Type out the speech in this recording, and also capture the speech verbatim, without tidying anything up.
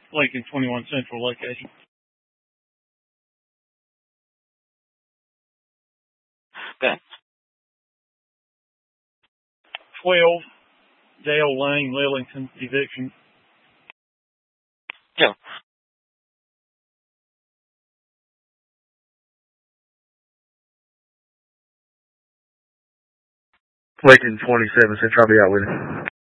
Lincoln twenty-one Central location. Okay. twelve Dale Lane, Lillington, eviction. Yeah. Lincoln twenty-seven Central, I'll be out with you.